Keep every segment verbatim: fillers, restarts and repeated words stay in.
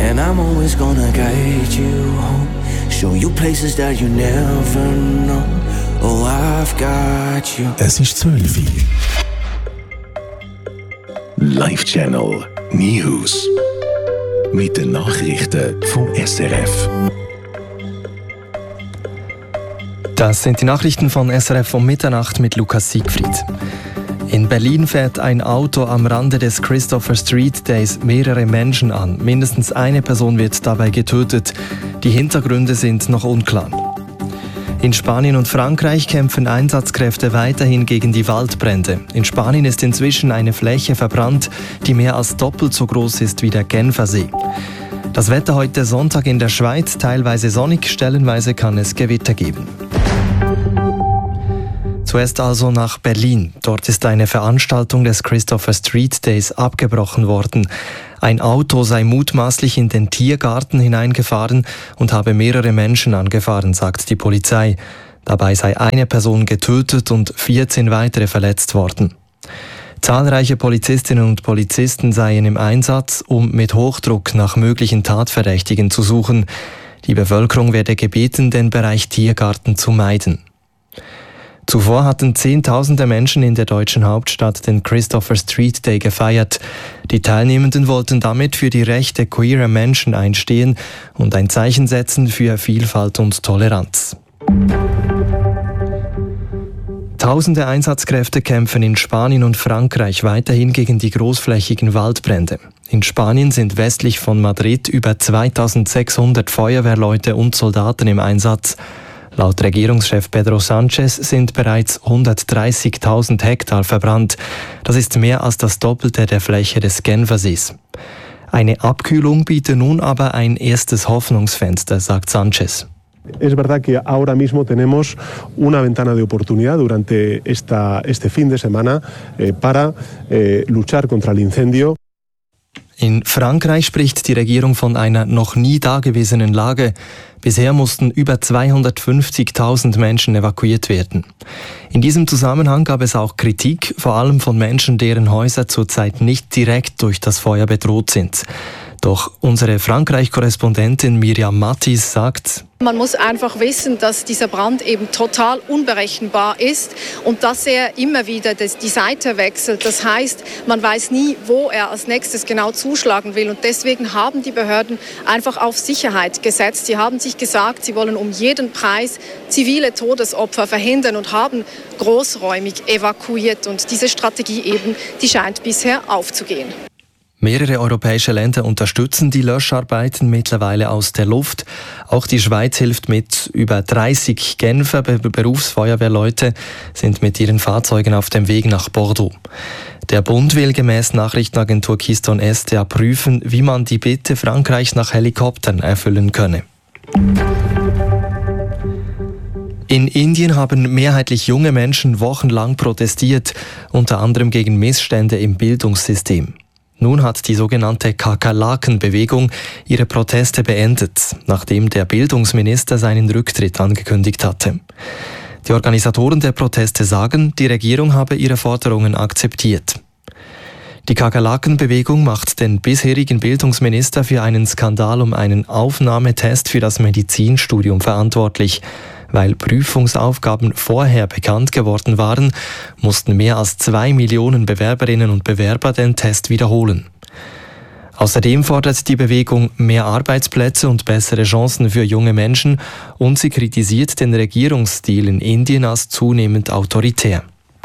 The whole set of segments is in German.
And I'm always gonna guide you home, show you places that you never know. Oh, I've got you. Es ist zwölf Uhr. Live Channel News. Mit den Nachrichten vom S R F. Das sind die Nachrichten von S R F um Mitternacht mit Lukas Siegfried. In Berlin fährt ein Auto am Rande des Christopher Street Days mehrere Menschen an. Mindestens eine Person wird dabei getötet. Die Hintergründe sind noch unklar. In Spanien und Frankreich kämpfen Einsatzkräfte weiterhin gegen die Waldbrände. In Spanien ist inzwischen eine Fläche verbrannt, die mehr als doppelt so groß ist wie der Genfersee. Das Wetter heute Sonntag in der Schweiz, teilweise sonnig, stellenweise kann es Gewitter geben. Zuerst also nach Berlin. Dort ist eine Veranstaltung des Christopher Street Days abgebrochen worden. Ein Auto sei mutmaßlich in den Tiergarten hineingefahren und habe mehrere Menschen angefahren, sagt die Polizei. Dabei sei eine Person getötet und vierzehn weitere verletzt worden. Zahlreiche Polizistinnen und Polizisten seien im Einsatz, um mit Hochdruck nach möglichen Tatverdächtigen zu suchen. Die Bevölkerung werde gebeten, den Bereich Tiergarten zu meiden. Zuvor hatten Zehntausende Menschen in der deutschen Hauptstadt den Christopher Street Day gefeiert. Die Teilnehmenden wollten damit für die Rechte queerer Menschen einstehen und ein Zeichen setzen für Vielfalt und Toleranz. Tausende Einsatzkräfte kämpfen in Spanien und Frankreich weiterhin gegen die großflächigen Waldbrände. In Spanien sind westlich von Madrid über zweitausendsechshundert Feuerwehrleute und Soldaten im Einsatz. Laut Regierungschef Pedro Sánchez sind bereits hundertdreißigtausend Hektar verbrannt. Das ist mehr als das Doppelte der Fläche des Genfersees. Eine Abkühlung bietet nun aber ein erstes Hoffnungsfenster, sagt Sánchez. Es verdad que ahora mismo tenemos una ventana de oportunidad durante esta, este fin de semana eh, para eh, luchar contra el incendio. In Frankreich spricht die Regierung von einer noch nie dagewesenen Lage. Bisher mussten über zweihundertfünfzigtausend Menschen evakuiert werden. In diesem Zusammenhang gab es auch Kritik, vor allem von Menschen, deren Häuser zurzeit nicht direkt durch das Feuer bedroht sind. Doch unsere Frankreich-Korrespondentin Miriam Mattis sagt: Man muss einfach wissen, dass dieser Brand eben total unberechenbar ist und dass er immer wieder die Seite wechselt. Das heißt, man weiß nie, wo er als nächstes genau zuschlagen will. Und deswegen haben die Behörden einfach auf Sicherheit gesetzt. Sie haben sich gesagt, sie wollen um jeden Preis zivile Todesopfer verhindern und haben großräumig evakuiert. Und diese Strategie eben, die scheint bisher aufzugehen. Mehrere europäische Länder unterstützen die Löscharbeiten mittlerweile aus der Luft. Auch die Schweiz hilft mit. Über dreißig Genfer Berufsfeuerwehrleute sind mit ihren Fahrzeugen auf dem Weg nach Bordeaux. Der Bund will gemäß Nachrichtenagentur Keystone S D A prüfen, wie man die Bitte Frankreichs nach Helikoptern erfüllen könne. In Indien haben mehrheitlich junge Menschen wochenlang protestiert, unter anderem gegen Missstände im Bildungssystem. Nun hat die sogenannte Kakerlaken-Bewegung ihre Proteste beendet, nachdem der Bildungsminister seinen Rücktritt angekündigt hatte. Die Organisatoren der Proteste sagen, die Regierung habe ihre Forderungen akzeptiert. Die Kakerlaken-Bewegung macht den bisherigen Bildungsminister für einen Skandal um einen Aufnahmetest für das Medizinstudium verantwortlich. Weil Prüfungsaufgaben vorher bekannt geworden waren, mussten mehr als zwei Millionen Bewerberinnen und Bewerber den Test wiederholen. Außerdem fordert die Bewegung mehr Arbeitsplätze und bessere Chancen für junge Menschen und sie kritisiert den Regierungsstil in Indien als zunehmend autoritär.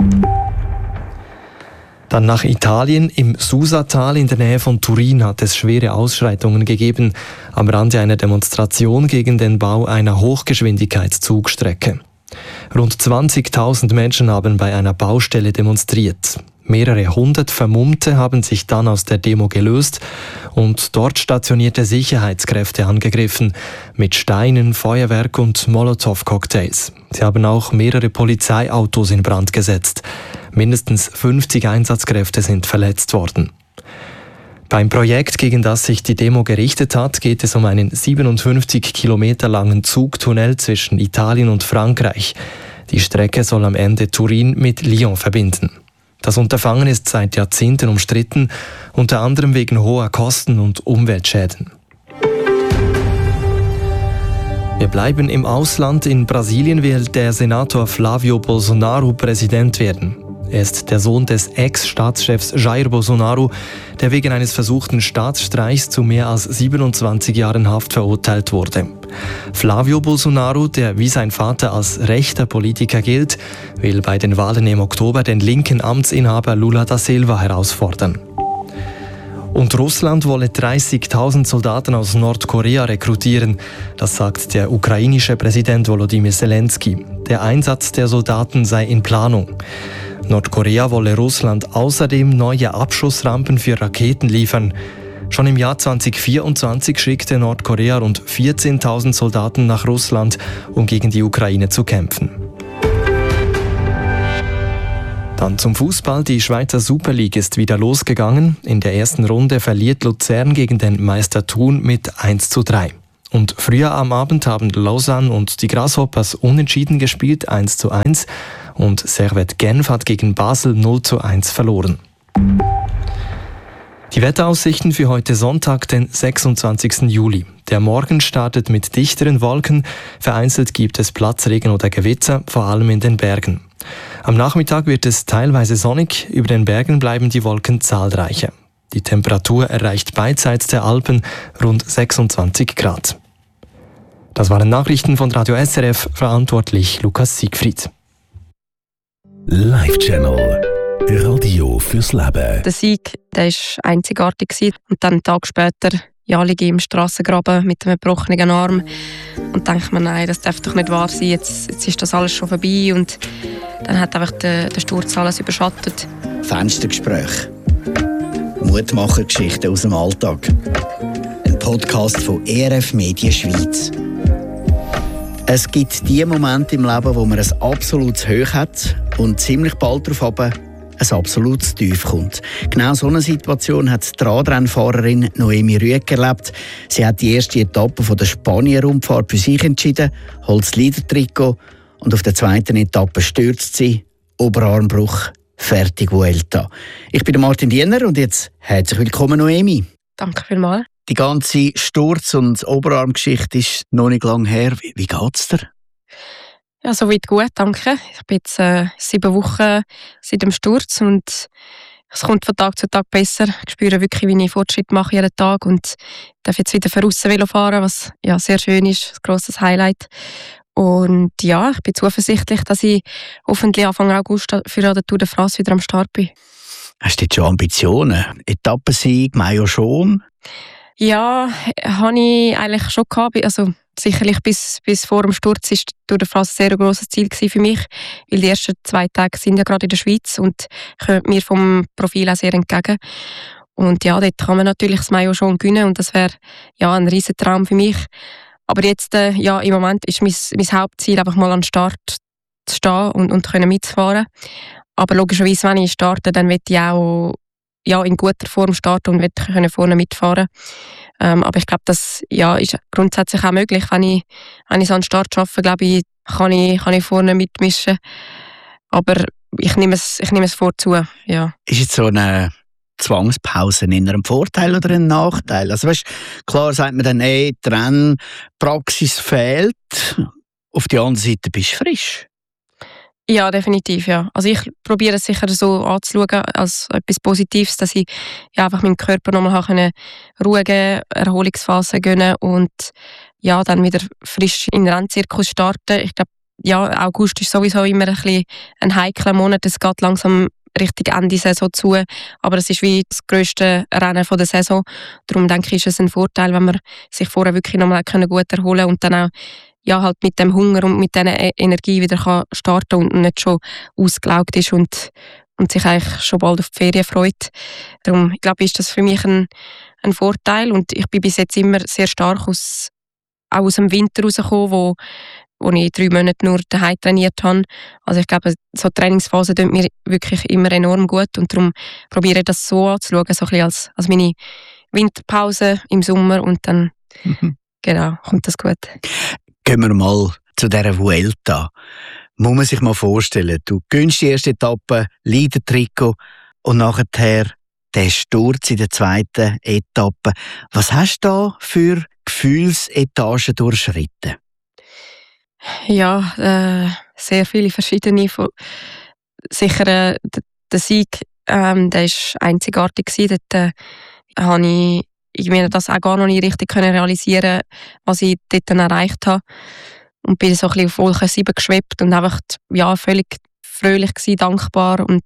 Dann nach Italien. Im Susatal in der Nähe von Turin hat es schwere Ausschreitungen gegeben, am Rande einer Demonstration gegen den Bau einer Hochgeschwindigkeitszugstrecke. Rund zwanzigtausend Menschen haben bei einer Baustelle demonstriert. Mehrere hundert Vermummte haben sich dann aus der Demo gelöst und dort stationierte Sicherheitskräfte angegriffen, mit Steinen, Feuerwerk und Molotow-Cocktails. Sie haben auch mehrere Polizeiautos in Brand gesetzt. Mindestens fünfzig Einsatzkräfte sind verletzt worden. Beim Projekt, gegen das sich die Demo gerichtet hat, geht es um einen siebenundfünfzig Kilometer langen Zugtunnel zwischen Italien und Frankreich. Die Strecke soll am Ende Turin mit Lyon verbinden. Das Unterfangen ist seit Jahrzehnten umstritten, unter anderem wegen hoher Kosten und Umweltschäden. Wir bleiben im Ausland. In Brasilien will der Senator Flávio Bolsonaro Präsident werden. Er ist der Sohn des Ex-Staatschefs Jair Bolsonaro, der wegen eines versuchten Staatsstreichs zu mehr als siebenundzwanzig Jahren Haft verurteilt wurde. Flávio Bolsonaro, der wie sein Vater als rechter Politiker gilt, will bei den Wahlen im Oktober den linken Amtsinhaber Lula da Silva herausfordern. Und Russland wolle dreißigtausend Soldaten aus Nordkorea rekrutieren. Das sagt der ukrainische Präsident Volodymyr Zelensky. Der Einsatz der Soldaten sei in Planung. Nordkorea wolle Russland außerdem neue Abschussrampen für Raketen liefern. Schon im Jahr zweitausendvierundzwanzig schickte Nordkorea rund vierzehntausend Soldaten nach Russland, um gegen die Ukraine zu kämpfen. Dann zum Fußball. Die Schweizer Super League ist wieder losgegangen. In der ersten Runde verliert Luzern gegen den Meister Thun mit eins zu drei. Und früher am Abend haben Lausanne und die Grasshoppers unentschieden gespielt, eins zu eins. Und Servette Genf hat gegen Basel null zu eins verloren. Die Wetteraussichten für heute Sonntag, den sechsundzwanzigsten Juli. Der Morgen startet mit dichteren Wolken. Vereinzelt gibt es Platzregen oder Gewitter, vor allem in den Bergen. Am Nachmittag wird es teilweise sonnig, über den Bergen bleiben die Wolken zahlreicher. Die Temperatur erreicht beidseits der Alpen rund sechsundzwanzig Grad. Das waren Nachrichten von Radio S R F, verantwortlich Lukas Siegfried. Live-Channel. Radio fürs Leben. Der Sieg, der war einzigartig. Und dann einen Tag später ja, liege ich im Strassengraben mit einem gebrochenen Arm und denke mir, nein, das darf doch nicht wahr sein, jetzt, jetzt ist das alles schon vorbei. Und dann hat einfach der, der Sturz alles überschattet. Fenstergespräch. Mutmachergeschichten aus dem Alltag. Ein Podcast von E R F Medien Schweiz. Es gibt die Momente im Leben, wo man ein absolutes Hoch hat und ziemlich bald darauf aber ein absolutes Tief kommt. Genau so eine Situation hat die Radrennfahrerin Noemi Rüegg erlebt. Sie hat die erste Etappe von der Spanien-Rundfahrt für sich entschieden, holt das Leader-Trikot und auf der zweiten Etappe stürzt sie. Oberarmbruch, fertig Vuelta. Ich bin Martin Diener und jetzt herzlich willkommen Noemi. Danke vielmals. Die ganze Sturz- und Oberarmgeschichte ist noch nicht lange her. Wie, wie geht's dir? Ja, soweit gut, danke. Ich bin jetzt äh, sieben Wochen seit dem Sturz und es kommt von Tag zu Tag besser. Ich spüre wirklich, wie ich Fortschritt mache jeden Tag und darf jetzt wieder von aussen Velo fahren, was ja sehr schön ist, ein grosses Highlight. Und ja, ich bin zuversichtlich, dass ich hoffentlich Anfang August für die Tour de France wieder am Start bin. Hast du jetzt schon Ambitionen? Etappensieg, Maillot schon? Ja, habe ich eigentlich schon gehabt. Also sicherlich bis, bis vor dem Sturz war die Tour de France ein sehr grosses Ziel für mich, weil die ersten zwei Tage sind ja gerade in der Schweiz und kommen mir vom Profil auch sehr entgegen. Und ja, dort kann man natürlich das Maillot schon gewinnen und das wäre ja ein riesen Traum für mich. Aber jetzt, äh, ja, im Moment ist mein, mein Hauptziel einfach mal an den Start zu stehen und, und können mitfahren. Aber logischerweise, wenn ich starte, dann will ich auch ja, in guter Form starten und will vorne mitfahren. Ähm, aber ich glaube, das ja, ist grundsätzlich auch möglich. Wenn ich, wenn ich so einen Start schaffe, glaube ich, kann ich, kann ich vorne mitmischen. Aber ich nehme es, ich nehme es vorzu, ja. Ist jetzt so eine Zwangspause in einem Vorteil oder ein Nachteil? Also weißt, klar sagt man dann, ey, die Rennpraxis fehlt. Auf der anderen Seite bist du frisch. Ja, definitiv, ja. Also ich probiere es sicher so anzuschauen als etwas Positives, dass ich ja, einfach meinem Körper nochmal eine ruhige Erholungsphase gönnen und ja, dann wieder frisch in den Rennzirkus starten. Ich glaube, ja, August ist sowieso immer ein bisschen ein heikler Monat. Es geht langsam Richtung Ende Saison zu, aber es ist wie das grösste Rennen der Saison. Darum denke ich, ist es ein Vorteil, wenn man sich vorher wirklich nochmal gut erholen kann und dann auch ja, halt mit dem Hunger und mit dieser Energie wieder kann starten und nicht schon ausgelaugt ist und, und sich eigentlich schon bald auf die Ferien freut. Darum, ich glaube, ist das für mich ein, ein Vorteil und ich bin bis jetzt immer sehr stark aus, auch aus dem Winter rausgekommen, wo, wo ich drei Monate nur daheim trainiert habe. Also ich glaube, so Trainingsphase tut mir wirklich immer enorm gut und darum probiere ich das so anzuschauen, so ein bisschen als, als meine Winterpause im Sommer und dann mhm. genau, kommt das gut. Gehen wir mal zu dieser Vuelta. Muss man sich mal vorstellen, du gönnst die erste Etappe, Leader-Trikot und nachher der Sturz in der zweiten Etappe. Was hast du da für Gefühlsetagen durchschritten? Ja, äh, sehr viele verschiedene. Sicher äh, der Sieg, ähm, der war einzigartig gewesen. Dort äh, habe ich irgendwie das auch gar noch nicht richtig können realisieren, was ich dort dann erreicht habe. Und bin so ein bisschen auf Wolke sieben geschwebt und einfach ja, völlig fröhlich gewesen, dankbar und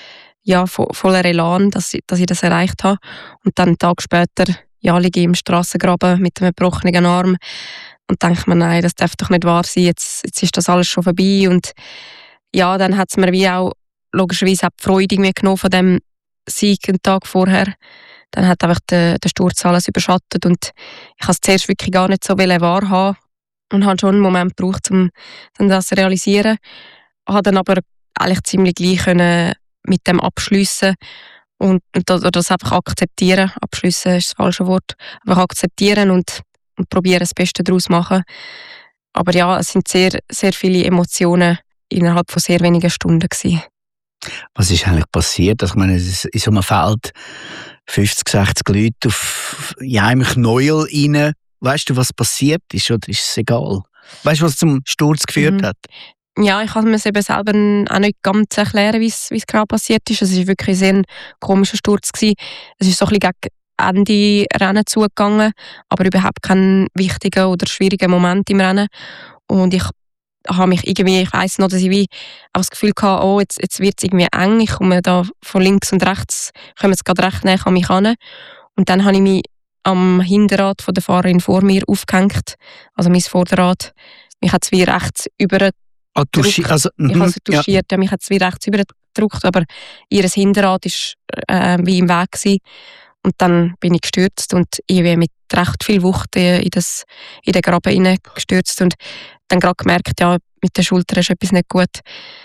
ja, vo voller Elan, dass ich, dass ich das erreicht habe. Und dann einen Tag später ja, liege ich im Strassengraben mit einem gebrochenen Arm und denke mir, nein, das darf doch nicht wahr sein, jetzt, jetzt ist das alles schon vorbei. Und ja, dann hat es mir wie auch logischerweise auch die Freude irgendwie genommen von dem Sieg einen Tag vorher. Dann hat einfach der, der Sturz alles überschattet und ich habe es zuerst wirklich gar nicht so wahrhaben und habe schon einen Moment gebraucht, um dann das zu realisieren. Habe dann aber eigentlich ziemlich gleich können mit dem abschliessen und, und das einfach akzeptieren. Abschliessen ist das falsche Wort. Einfach akzeptieren und, und probieren, das Beste daraus zu machen. Aber ja, es sind sehr, sehr viele Emotionen innerhalb von sehr wenigen Stunden gewesen. Was ist eigentlich passiert? Also, ich meine, in so einem Feld fünfzig, sechzig Leute auf ja, einem Knäuel rein. Weißt du, was passiert ist, oder ist es egal? Weißt du, was zum Sturz geführt mhm. hat? Ja, ich kann mir es eben selber auch nicht ganz erklären, wie es genau passiert ist. Es war wirklich ein sehr komischer Sturz gewesen. Es ist so ein bisschen gegen Ende Rennen zugegangen, aber überhaupt kein wichtiger oder schwieriger Moment im Rennen. Und ich habe mich irgendwie, ich weiss noch, dass ich wie auch das Gefühl hatte, oh, jetzt, jetzt wird es irgendwie eng. Ich komme da von links und rechts, kommen jetzt gerade recht näher an mich ran. Und dann habe ich mich am Hinterrad von der Fahrerin vor mir aufgehängt, also mein Vorderrad. Mich hat es wie rechts über Ah, touchi- also, ich habe sie touchiert, ja. Mich hat es wie rechts übergedrückt, aber ihr Hinterrad war äh, wie im Weg gewesen. Und dann bin ich gestürzt und ich bin mit recht viel Wucht in, das, in den Graben hineingestürzt und dann gerade gemerkt, ja, mit der Schulter ist etwas nicht gut.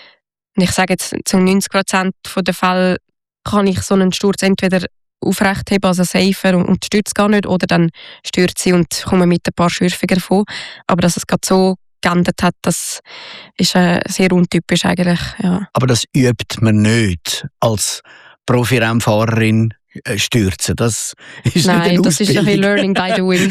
Und ich sage jetzt, zu neunzig Prozent der Fälle kann ich so einen Sturz entweder aufrecht heben, also safer und, und stürzt gar nicht, oder dann stürze ich und komme mit ein paar Schürfungen davon. Aber dass es gerade so geändert hat, das ist äh, sehr untypisch eigentlich. Ja. Aber das übt man nicht als Profi-Rennfahrerin äh, stürzen. Das ist Nein, nicht eine das ist ein bisschen Learning by doing.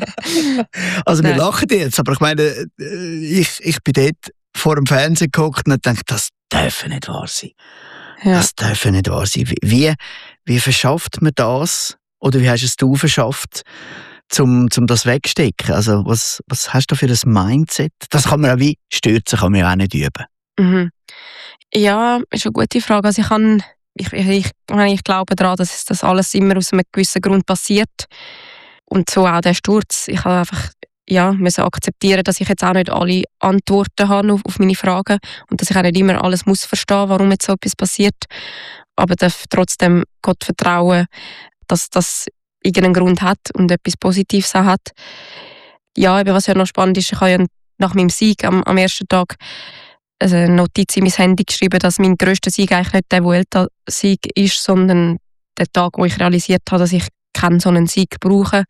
Also wir Nein. lachen jetzt, aber ich meine, ich, ich bin dort vor dem Fernsehen gehockt und dachte, das darf nicht wahr sein. Ja. Das darf nicht wahr sein. Wie, wie verschafft man das? Oder wie hast es du verschafft, zum, zum das wegstecken? Also was, was hast du für ein Mindset? Das kann man auch wie stürzen, kann man ja auch nicht üben. Mhm. Ja, ist eine gute Frage. Also ich, kann, ich, ich, ich glaube daran, dass das alles immer aus einem gewissen Grund passiert. Und so auch der Sturz. Ich habe einfach ja, müssen akzeptieren, dass ich jetzt auch nicht alle Antworten habe auf, auf meine Fragen und dass ich auch nicht immer alles muss verstehen, warum jetzt so etwas passiert. Aber darf trotzdem Gott vertrauen, dass das irgendeinen Grund hat und etwas Positives auch hat. Ja, eben, was ja noch spannend ist, ich habe ja nach meinem Sieg am, am ersten Tag eine Notiz in mein Handy geschrieben, dass mein grösster Sieg eigentlich nicht der Vuelta-Sieg ist, sondern der Tag, wo ich realisiert habe, dass ich keinen so einen Sieg brauche,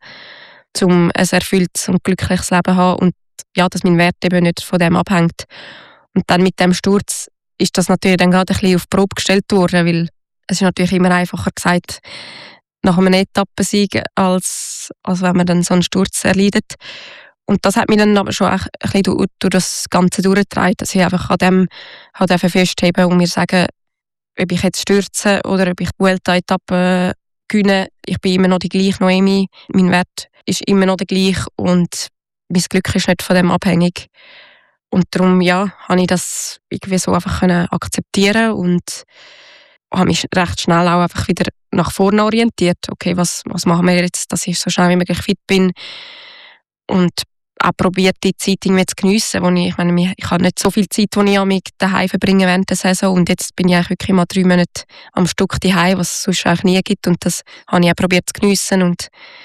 um ein erfülltes und glückliches Leben zu haben und ja, dass mein Wert eben nicht von dem abhängt. Und dann mit dem Sturz ist das natürlich dann gerade ein bisschen auf die Probe gestellt worden, weil es ist natürlich immer einfacher gesagt, nach einem Etappensieg, als, als wenn man dann so einen Sturz erleidet. Und das hat mich dann aber schon ein bisschen durch, durch das Ganze durchgetragen, dass ich einfach an dem halt festheben und mir sagen, ob ich jetzt stürze oder ob ich die Vuelta-Etappe gewinne, ich bin immer noch die gleiche Noemi, mein Wert ist immer noch der gleiche und mein Glück ist nicht von dem abhängig. Und darum, ja, habe ich das irgendwie so einfach können akzeptieren und habe mich recht schnell auch einfach wieder nach vorne orientiert. Okay, was, was machen wir jetzt, dass ich so schnell wie möglich fit bin und auch probiert, die Zeit irgendwie zu geniessen, wo ich, ich meine, ich habe nicht so viel Zeit, die ich an mich daheim verbringe während der Saison und jetzt bin ich eigentlich wirklich mal drei Monate am Stück daheim, was es sonst eigentlich nie gibt und das habe ich auch probiert zu geniessen und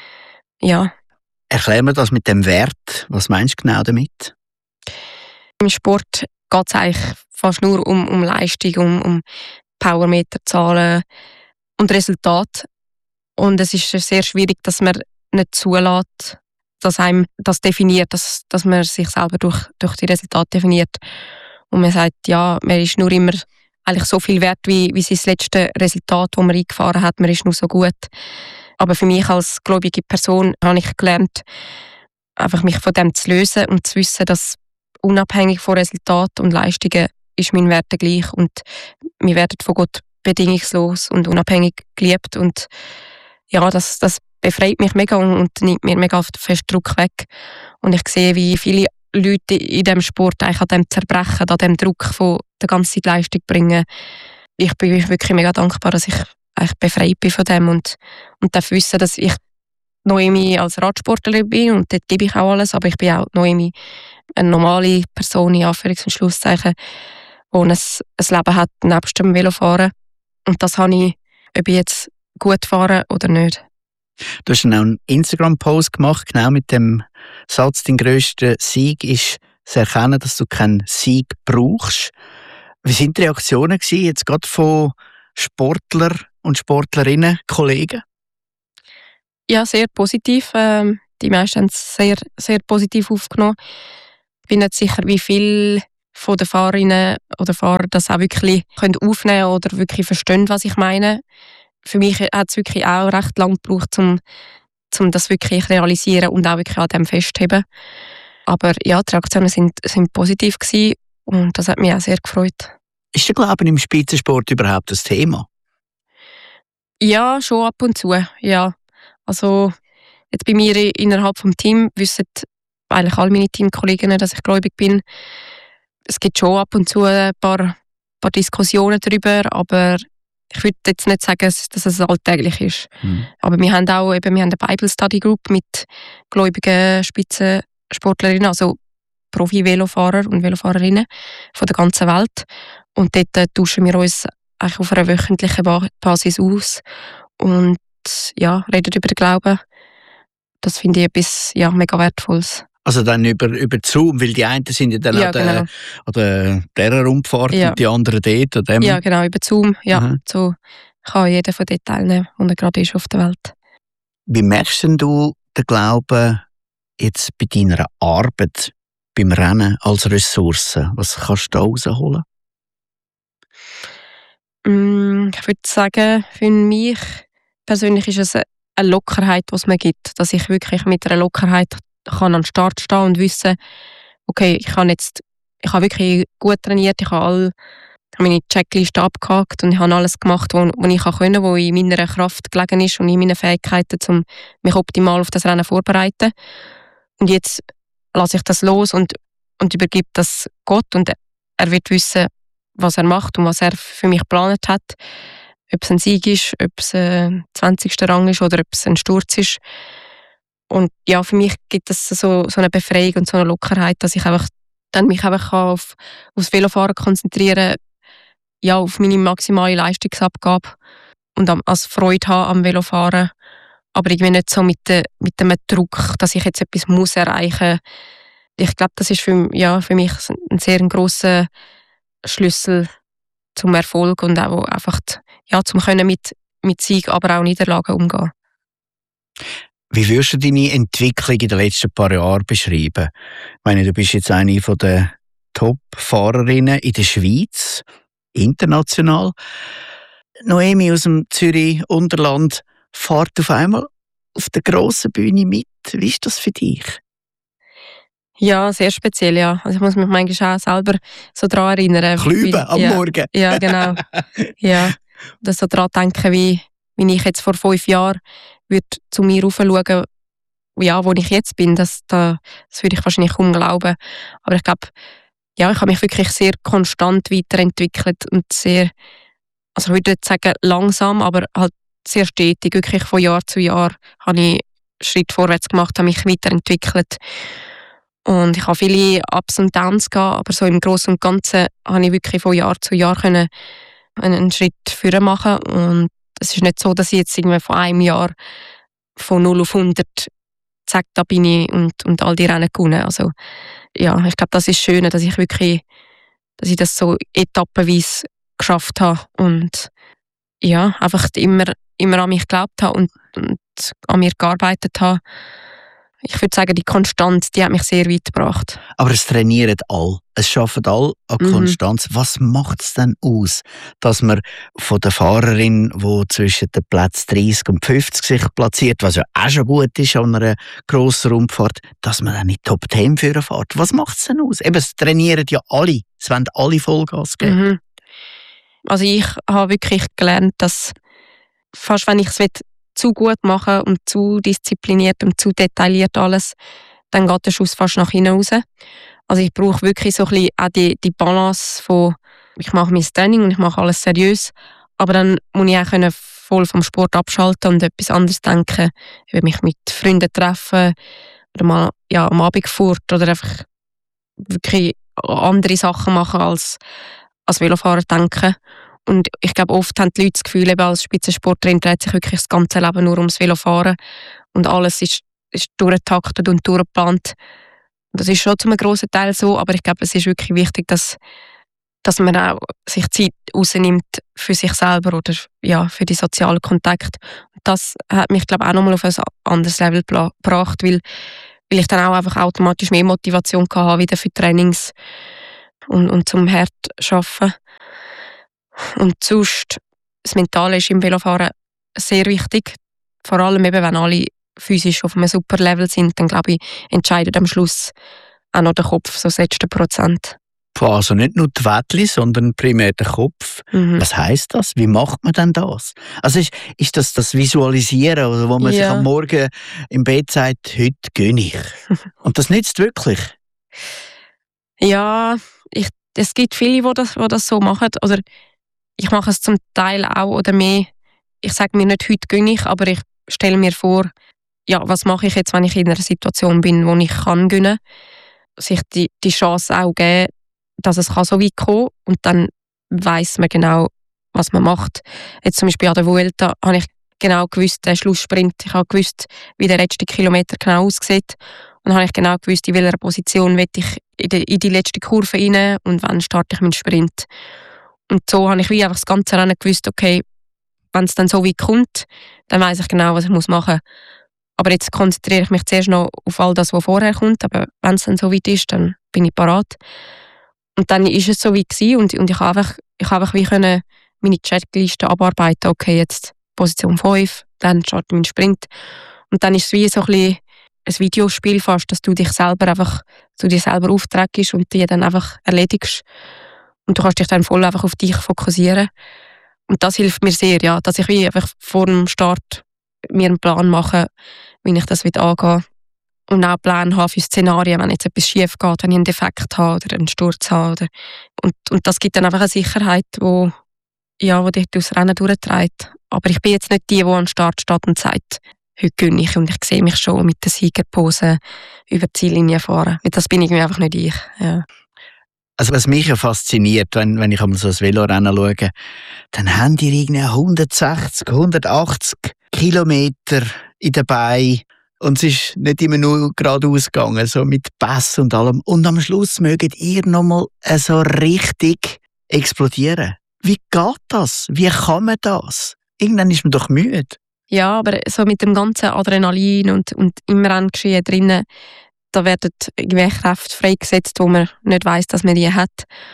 ja. Erklär mir das mit dem Wert. Was meinst du genau damit? Im Sport geht es eigentlich fast nur um, um Leistung, um, um Powermeterzahlen und Resultat. Und es ist sehr schwierig, dass man nicht zulässt, dass einem das definiert, dass, dass man sich selber durch, durch die Resultate definiert. Und man sagt, ja, man ist nur immer eigentlich so viel wert, wie, wie sein letztes Resultat, das man eingefahren hat, man ist nur so gut. Aber für mich als gläubige Person habe ich gelernt, einfach mich von dem zu lösen und zu wissen, dass unabhängig von Resultaten und Leistungen ist mein Wert gleich und wir werden von Gott bedingungslos und unabhängig geliebt und ja, das, das befreit mich mega und, und nimmt mir mega fest Druck weg und ich sehe, wie viele Leute in diesem Sport eigentlich an dem zerbrechen, an dem Druck von der ganzen Zeit Leistung bringen. Ich bin wirklich mega dankbar, dass ich eigentlich befreit bin von dem und, und darf wissen, dass ich Noemi als Radsportlerin bin und dort gebe ich auch alles, aber ich bin auch Noemi eine normale Person, in Anführungs- und Schlusszeichen, die ein, ein Leben hat nebst dem Velofahren. Und das habe ich, ob ich jetzt gut fahre oder nicht. Du hast dann auch einen Instagram-Post gemacht, genau mit dem Satz, dein grösster Sieg ist zu erkennen, dass du keinen Sieg brauchst. Wie waren die Reaktionen gewesen, jetzt gerade von Sportler und Sportlerinnen, Kollegen? Ja, sehr positiv. Ähm, die meisten haben es sehr, sehr positiv aufgenommen. Ich bin nicht sicher, wie viele von den Fahrerinnen oder Fahrer das auch wirklich können aufnehmen oder wirklich verstehen, was ich meine. Für mich hat es wirklich auch recht lange gebraucht, um, um das wirklich zu realisieren und auch wirklich an dem festzuheben. Aber ja, die Reaktionen sind, sind positiv gewesen und das hat mich auch sehr gefreut. Ist der Glauben im Spitzensport überhaupt das Thema? Ja, schon ab und zu, ja. Also jetzt bei mir innerhalb des Teams wissen eigentlich alle meine Teamkolleginnen, dass ich gläubig bin. Es gibt schon ab und zu ein paar, paar Diskussionen darüber, aber ich würde jetzt nicht sagen, dass es alltäglich ist. Mhm. Aber wir haben auch eben, wir haben eine Bible Study Group mit gläubigen Spitzensportlerinnen, also Profi-Velofahrer und Velofahrerinnen von der ganzen Welt. Und dort äh, tauschen wir uns eigentlich auf einer wöchentlichen Basis aus und ja, reden über den Glauben. Das finde ich etwas ja, mega Wertvolles. Also dann über, über Zoom, weil die einen sind ja dann ja, an der, genau. an der, der Rundfahrt ja. und die anderen dort. An dem. Ja, genau, über Zoom. Ja, mhm. So kann jeder von dort teilnehmen, wo er gerade ist auf der Welt. Wie merkst denn du den Glauben jetzt bei deiner Arbeit, beim Rennen als Ressource? Was kannst du da rausholen? Mm, ich würde sagen, für mich persönlich ist es eine Lockerheit, die es mir gibt. Dass ich wirklich mit einer Lockerheit kann an den Start stehen und wissen, okay, ich habe jetzt, ich habe wirklich gut trainiert, ich habe alle ich habe meine Checkliste abgehakt und ich habe alles gemacht, was ich können, was in meiner Kraft gelegen ist und in meinen Fähigkeiten, um mich optimal auf das Rennen vorzubereiten. Und jetzt lasse ich das los und, und übergebe das Gott und er wird wissen, was er macht und was er für mich geplant hat. Ob es ein Sieg ist, ob es ein zwanzigster Rang ist oder ob es ein Sturz ist. Und ja, für mich gibt es so, so eine Befreiung und so eine Lockerheit, dass ich einfach dann mich einfach auf, auf das Velofahren konzentrieren, ja, auf meine maximale Leistungsabgabe und am, als Freude haben am Velofahren. Aber irgendwie nicht so mit, de, mit dem Druck, dass ich jetzt etwas muss erreichen muss. Ich glaube, das ist für, ja, für mich ein sehr grosser Schlüssel zum Erfolg und auch einfach ja, zum können mit, mit Sieg, aber auch Niederlagen umgehen. Wie würdest du deine Entwicklung in den letzten paar Jahren beschreiben? Ich meine, du bist jetzt eine der Top-Fahrerinnen in der Schweiz, international. Noemi aus dem Zürich-Unterland fährt auf einmal auf der grossen Bühne mit. Wie ist das für dich? Ja, sehr speziell, ja. Also ich muss mich manchmal auch selber so daran erinnern. Klüben am ja, Morgen. Ja, genau. Ja, dass so daran denken, wie, wie ich jetzt vor fünf Jahren würde zu mir raufschauen, ja, wo ich jetzt bin, das, das würde ich wahrscheinlich kaum glauben. Aber ich glaube, ja, ich habe mich wirklich sehr konstant weiterentwickelt und sehr, also ich würde nicht sagen langsam, aber halt sehr stetig, wirklich von Jahr zu Jahr habe ich Schritt vorwärts gemacht, habe mich weiterentwickelt. Und ich habe viele Ups und Downs gehabt, aber so im Großen und Ganzen habe ich wirklich von Jahr zu Jahr können einen Schritt vorwärts machen. Und es ist nicht so, dass ich jetzt irgendwie von einem Jahr von null auf hundert zack, da bin ich und, und all die Rennen gewonnen. Also ja, ich glaube, das ist schön, dass ich wirklich, dass ich das so etappenweise geschafft habe und ja, einfach immer, immer an mich geglaubt habe und, und an mir gearbeitet habe. ich würde sagen, die Konstanz, die hat mich sehr weit gebracht. Aber es trainieren alle. Es schaffen alle an Mhm. Konstanz. Was macht es denn aus, dass man von der Fahrerin, die zwischen den Plätzen dreißig und fünfzig sich platziert, was ja auch schon gut ist an einer grossen Rundfahrt, dass man dann in die Top zehn führen fährt? Was macht es denn aus? Eben, es trainieren ja alle. Es wollen alle Vollgas geben. Mhm. Also ich habe wirklich gelernt, dass fast wenn ich es zu gut machen und zu diszipliniert und zu detailliert alles, dann geht der Schuss fast nach hinten raus. Also ich brauche wirklich so ein bisschen auch die, die Balance von, ich mache mein Training und ich mache alles seriös, aber dann muss ich auch können voll vom Sport abschalten und etwas anderes denken, wie mich mit Freunden treffen oder mal ja, am Abend fort oder einfach wirklich andere Sachen machen als als Velofahrer denken. Und ich glaube, oft haben die Leute das Gefühl, eben als Spitzensportlerin dreht sich wirklich das ganze Leben nur ums Velofahren und alles ist, ist durchgetaktet und durchgeplant. Das ist schon zu einem grossen Teil so, aber ich glaube, es ist wirklich wichtig, dass, dass man auch sich Zeit rausnimmt für sich selber oder ja, für die sozialen Kontakte. Und das hat mich, glaube ich, auch nochmal auf ein anderes Level gebracht, weil, weil ich dann auch einfach automatisch mehr Motivation hatte, wieder für Trainings und, und zum hart arbeiten. Und sonst, das Mentale ist im Velofahren sehr wichtig. Vor allem eben, wenn alle physisch auf einem super Level sind, dann glaube ich, entscheidet am Schluss auch noch der Kopf, so das letzte Prozent. Also nicht nur die Wettli, sondern primär der Kopf. Mhm. Was heisst das? Wie macht man denn das? Also ist, ist das das Visualisieren, also wo man Ja. sich am Morgen im Bett sagt, heute gönne ich. Und das nützt wirklich? Ja, ich, es gibt viele, die das, die das so machen. Oder ich mache es zum Teil auch oder mehr. Ich sage mir nicht, heute gönne ich, aber ich stelle mir vor, ja, was mache ich jetzt, wenn ich in einer Situation bin, wo ich kann gönnen. Sich die, die Chance auch geben, dass es kann so weit kommen kann. Und dann weiss man genau, was man macht. Jetzt zum Beispiel an der Vuelta habe ich genau gewusst, der Schlusssprint. Ich habe gewusst, wie der letzte Kilometer genau aussieht. Und dann habe ich genau gewusst, in welcher Position will ich in die, in die letzte Kurve rein und wann starte ich meinen Sprint. Und so habe ich wie einfach das ganze Rennen gewusst, okay, wenn es dann so weit kommt, dann weiss ich genau, was ich muss machen muss. Aber jetzt konzentriere ich mich zuerst noch auf all das, was vorher kommt. Aber wenn es dann so weit ist, dann bin ich parat. Und dann ist es so weit gewesen und, und ich habe einfach, ich habe einfach wie können meine Checkliste abarbeiten. Okay, jetzt Position fünf, dann starte ich meinen Sprint. Und dann ist es wie so ein bisschen ein Videospiel fast, dass du dich selber einfach, du dir selber aufträgst und die dann einfach erledigst. Und du kannst dich dann voll einfach auf dich fokussieren. Und das hilft mir sehr, ja, dass ich wie einfach vor dem Start mir einen Plan mache, wie ich das angehen will. Und auch Pläne habe für Szenarien, wenn jetzt etwas schief geht, wenn ich einen Defekt habe oder einen Sturz habe. Oder und, und das gibt dann einfach eine Sicherheit, wo, ja, wo dich durchs Rennen durchträgt. Aber ich bin jetzt nicht die, die am Start steht und sagt, heute gönne ich und ich sehe mich schon mit der Siegerpose über die Ziellinie fahren. Weil das bin ich einfach nicht ich. Ja. Also was mich ja fasziniert, wenn, wenn ich einmal so ein Velorennen schaue, dann haben die irgendwie hundertsechzig, hundertachtzig Kilometer in den Beinen und es ist nicht immer nur geradeaus gegangen, so mit Pass und allem. Und am Schluss mögt ihr nochmal so richtig explodieren. Wie geht das? Wie kann man das? Irgendwann ist man doch müde. Ja, aber so mit dem ganzen Adrenalin und, und im Renngeschehen drinnen, da werden irgendwelche Kräfte freigesetzt, wo man nicht weiss, dass man die hat.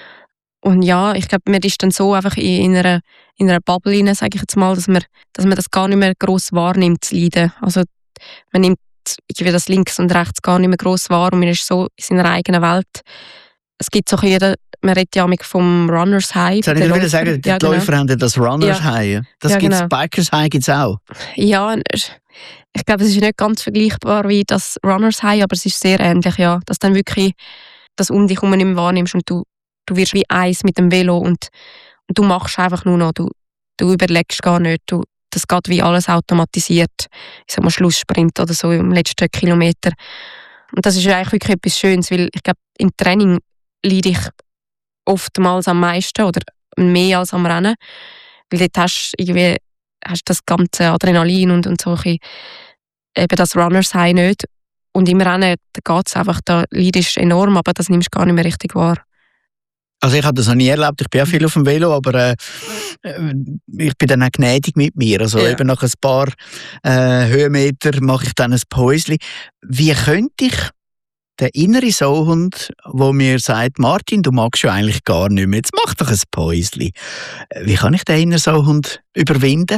Und ja, ich glaube, man ist dann so einfach in einer, in einer Bubble rein, sage ich jetzt mal, dass man, dass man das gar nicht mehr gross wahrnimmt, das Leiden. Also man nimmt irgendwie das links und rechts gar nicht mehr gross wahr und man ist so in seiner eigenen Welt. Es gibt so jeder, man redet ja vom Runners High. Soll ich nur sagen, die ja, genau. Läufer haben das Runners Ja. High. Das Ja, gibt's, genau. Bikers High gibt es auch. Ja, ich glaube, es ist nicht ganz vergleichbar wie das Runners High, aber es ist sehr ähnlich, ja. Dass dann wirklich das um dich herum nicht mehr wahrnimmst und du, du wirst wie eins mit dem Velo und, und du machst einfach nur noch, du, du überlegst gar nicht, du, das geht wie alles automatisiert. Ich sag mal Schlusssprint oder so im letzten Kilometer. Und das ist eigentlich wirklich etwas Schönes, weil ich glaube, im Training leide ich oftmals am meisten oder mehr als am Rennen, weil dort hast du irgendwie hast das ganze Adrenalin und, und so ein bisschen, eben das Runners High nicht. Und im Rennen geht es einfach, da leidest du enorm, aber das nimmst du gar nicht mehr richtig wahr. Also ich habe das noch nie erlebt, ich bin ja viel auf dem Velo, aber äh, ich bin dann auch gnädig mit mir. Also ja. eben nach ein paar äh, Höhenmeter mache ich dann ein Päuschen. Wie könnte ich den inneren Sauhund, der mir sagt, Martin, du magst ja eigentlich gar nicht mehr, jetzt mach doch ein Päuschen. Wie kann ich den inneren Sauhund überwinden?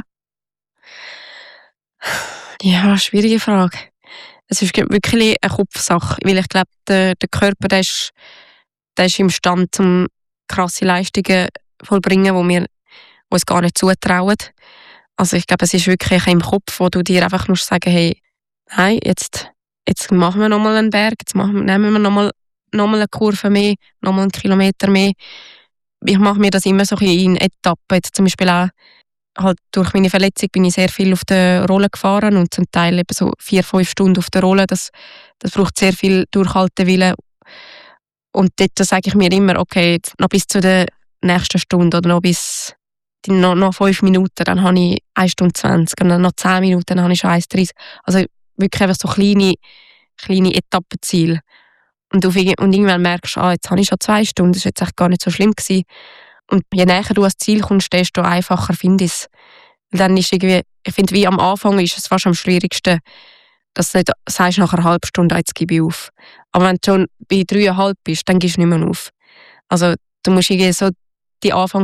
Ja, schwierige Frage. Es ist wirklich eine Kopfsache, weil ich glaube, der, der Körper, der ist der ist imstande, um krasse Leistungen vollbringen, die wir uns gar nicht zutrauen. Also ich glaube, es ist wirklich im Kopf, wo du dir einfach musst sagen, hey, nein, jetzt, jetzt machen wir nochmal einen Berg, jetzt machen, nehmen wir nochmal noch mal eine Kurve mehr, nochmal einen Kilometer mehr. Ich mache mir das immer so in Etappen. Jetzt zum Beispiel auch halt durch meine Verletzung bin ich sehr viel auf der Rolle gefahren und zum Teil eben so vier, fünf Stunden auf der Rolle. Das, das braucht sehr viel Durchhaltewillen. Und dort sage ich mir immer, okay, jetzt noch bis zu der nächsten Stunde oder noch bis die, noch, noch fünf Minuten, dann habe ich eine Stunde zwanzig und dann noch zehn Minuten, dann habe ich schon eins dreißig. Also wirklich einfach so kleine, kleine Etappenziele. Und, auf, und irgendwann merkst du, ah, jetzt habe ich schon zwei Stunden, das war jetzt echt gar nicht so schlimm gewesen. Und je näher du ans Ziel kommst, desto einfacher finde ich es. Dann ist irgendwie, ich finde, wie am Anfang ist es fast am schwierigsten, dass du nicht sagst, nach einer halben Stunde, jetzt gebe ich auf. Aber wenn du schon bei dreieinhalb bist, dann gibst du nicht mehr auf. Also du musst irgendwie so die Anfang